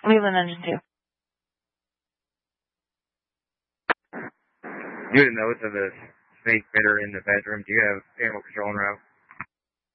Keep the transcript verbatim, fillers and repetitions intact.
Leland engine two. Due to notes of the snake bitter in the bedroom, do you have animal control en route?